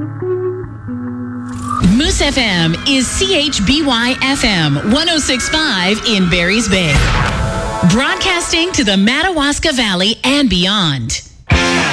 Moose FM is CHBY FM 106.5 in Barry's Bay. Broadcasting to the Madawaska Valley and beyond.